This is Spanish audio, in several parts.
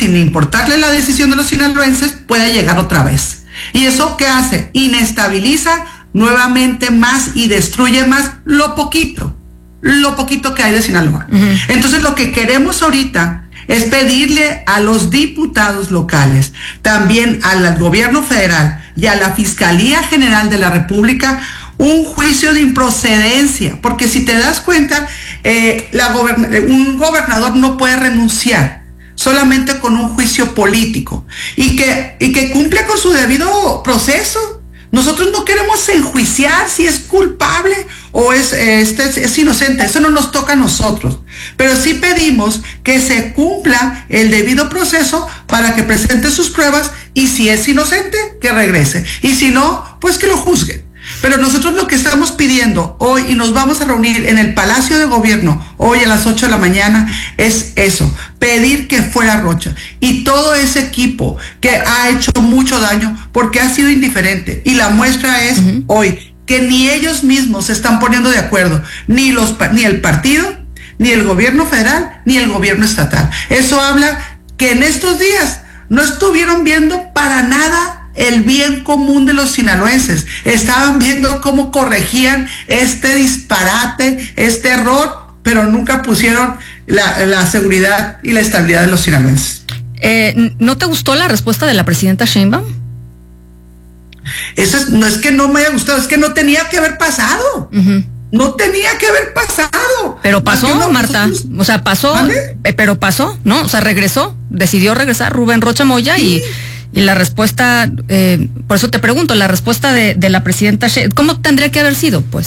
sin importarle la decisión de los sinaloenses, puede llegar otra vez. ¿Y eso qué hace? Inestabiliza nuevamente más y destruye más lo poquito que hay de Sinaloa. Entonces lo que queremos ahorita es pedirle a los diputados locales, también al gobierno federal y a la Fiscalía General de la República, un juicio de improcedencia, porque si te das cuenta, un gobernador no puede renunciar solamente con un juicio político y que cumple con su debido proceso. Nosotros no queremos enjuiciar si es culpable o es inocente, eso no nos toca a nosotros, pero sí pedimos que se cumpla el debido proceso para que presente sus pruebas y si es inocente, que regrese, y si no, pues que lo juzguen. Pero nosotros lo que estamos pidiendo hoy, y nos vamos a reunir en el Palacio de Gobierno hoy a las 8 de la mañana, es eso, pedir que fuera Rocha y todo ese equipo que ha hecho mucho daño porque ha sido indiferente. Y la muestra es hoy que ni ellos mismos se están poniendo de acuerdo, ni el partido, ni el gobierno federal, ni el gobierno estatal. Eso habla que en estos días no estuvieron viendo para nada el bien común de los sinaloenses. Estaban viendo cómo corregían este disparate, este error, pero nunca pusieron la seguridad y la estabilidad de los sinaloenses. ¿No te gustó la respuesta de la presidenta Sheinbaum? No es que no me haya gustado, es que no tenía que haber pasado. No tenía que haber pasado. Pero pasó, Marta. O sea, pasó, pero pasó, ¿no? O sea, decidió regresar Rubén Rocha Moya. Sí. Y la respuesta, por eso te pregunto, la respuesta de la presidenta, ¿cómo tendría que haber sido? Pues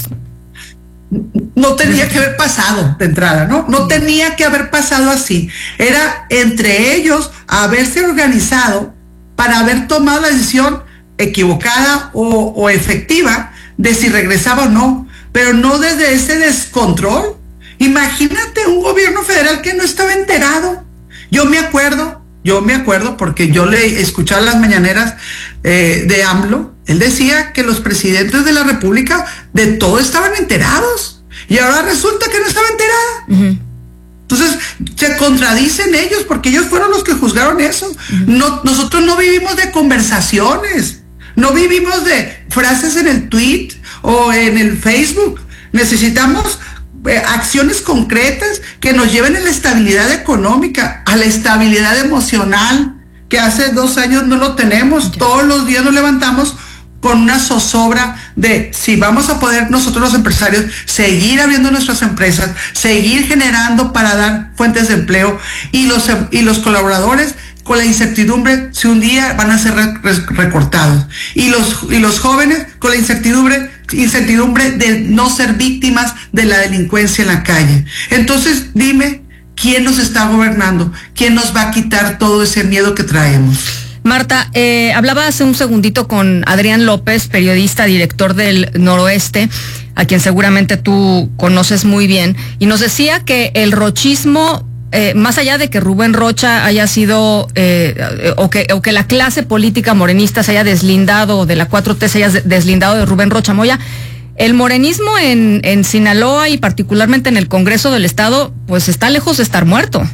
no tenía que haber pasado de entrada, ¿no? No tenía que haber pasado así. Era entre ellos haberse organizado para haber tomado la decisión equivocada o efectiva de si regresaba o no, pero no desde ese descontrol. Imagínate un gobierno federal que no estaba enterado. Yo me acuerdo porque yo le escuchaba las mañaneras de AMLO. Él decía que los presidentes de la República de todo estaban enterados y ahora resulta que no estaba enterada. Entonces se contradicen ellos porque ellos fueron los que juzgaron eso. Nosotros no vivimos de conversaciones, no vivimos de frases en el tweet o en el Facebook. Necesitamos acciones concretas que nos lleven a la estabilidad económica, a la estabilidad emocional, que hace 2 años no lo tenemos. Todos los días nos levantamos con una zozobra de si vamos a poder nosotros los empresarios seguir abriendo nuestras empresas, seguir generando para dar fuentes de empleo, y los colaboradores con la incertidumbre si un día van a ser recortados, y los jóvenes con la incertidumbre de no ser víctimas de la delincuencia en la calle. Entonces dime, ¿quién nos está gobernando? ¿Quién nos va a quitar todo ese miedo que traemos? Marta, hablaba hace un segundito con Adrián López, periodista, director del Noroeste, a quien seguramente tú conoces muy bien, y nos decía que el rochismo, más allá de que Rubén Rocha haya sido, o que la clase política morenista se haya deslindado de la 4T, se haya deslindado de Rubén Rocha Moya, el morenismo en Sinaloa y particularmente en el Congreso del Estado, pues está lejos de estar muerto.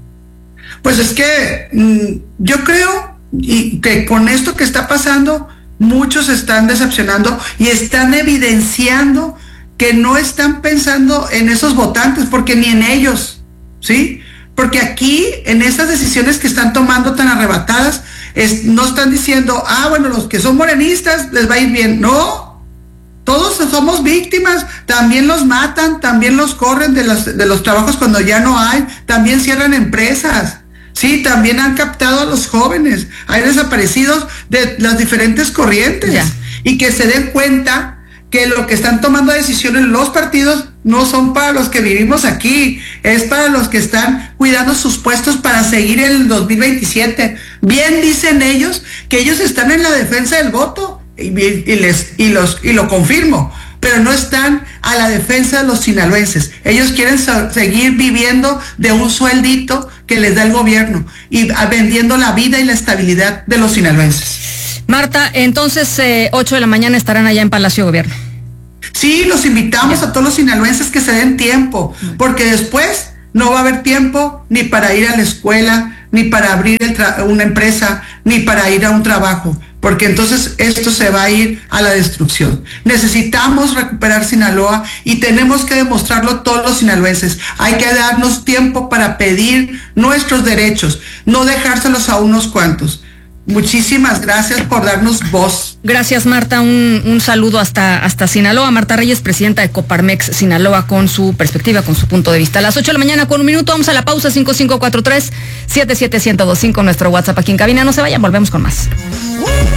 Pues es que yo creo y que con esto que está pasando, muchos están decepcionando y están evidenciando que no están pensando en esos votantes, porque ni en ellos, ¿sí? Porque aquí, en esas decisiones que están tomando tan arrebatadas, no están diciendo, bueno, los que son morenistas les va a ir bien. No, todos somos víctimas, también los matan, también los corren de los trabajos cuando ya no hay, también cierran empresas. Sí, también han captado a los jóvenes, hay desaparecidos de las diferentes corrientes. Ya. Y que se den cuenta que lo que están tomando decisiones los partidos no son para los que vivimos aquí, es para los que están cuidando sus puestos para seguir en el 2027. Bien dicen ellos que ellos están en la defensa del voto y lo confirmo, pero no están a la defensa de los sinaloenses. Ellos quieren seguir viviendo de un sueldito que les da el gobierno y vendiendo la vida y la estabilidad de los sinaloenses. Marta, entonces 8 de la mañana estarán allá en Palacio de Gobierno. Sí, los invitamos a todos los sinaloenses que se den tiempo, porque después no va a haber tiempo ni para ir a la escuela, ni para abrir una empresa, ni para ir a un trabajo, porque entonces esto se va a ir a la destrucción. Necesitamos recuperar Sinaloa y tenemos que demostrarlo todos los sinaloenses. Hay que darnos tiempo para pedir nuestros derechos, no dejárselos a unos cuantos. Muchísimas gracias por darnos voz. Gracias, Marta. Un saludo hasta Sinaloa. Marta Reyes, presidenta de Coparmex Sinaloa, con su perspectiva, con su punto de vista. A las 8 de la mañana con 1 minuto, vamos a la pausa. 5543-77125, nuestro WhatsApp aquí en cabina. No se vayan, volvemos con más.